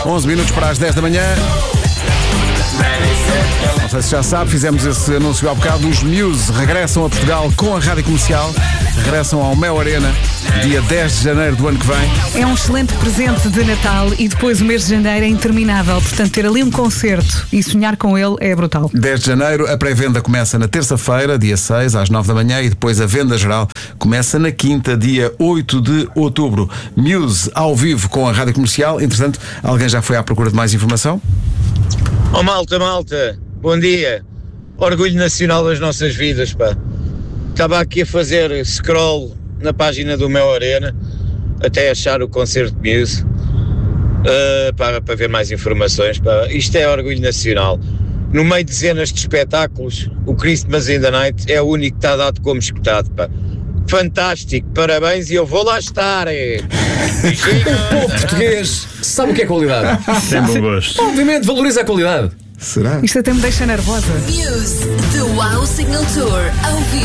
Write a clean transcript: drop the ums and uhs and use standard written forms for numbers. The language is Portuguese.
11 minutos para as 10 da manhã. Não sei se já sabe, fizemos esse anúncio há bocado. Os Muse regressam a Portugal com a Rádio Comercial. Regressam ao Mel Arena, dia 10 de janeiro do ano que vem. É um excelente presente de Natal e depois o mês de janeiro é interminável. Portanto, ter ali um concerto e sonhar com ele é brutal. 10 de janeiro, a pré-venda começa na terça-feira, dia 6, às 9 da manhã, e depois a venda geral começa na quinta, dia 8 de outubro. Muse ao vivo com a Rádio Comercial. Entretanto, alguém já foi à procura de mais informação? Oh malta, bom dia. Orgulho nacional das nossas vidas, pá. Estava aqui a fazer scroll na página do Mel Arena até achar o concerto de Muse para ver mais informações, pá. Isto é orgulho nacional. No meio de dezenas de espetáculos, o Christmas in the Night é o único que está dado como escutado, pá. Fantástico, parabéns e eu vou lá estar. O povo português sabe o que é qualidade. Tem bom gosto. Obviamente valoriza a qualidade. Será? Isto até me deixa nervosa. Muse, The Wow Signal Tour, ao vivo.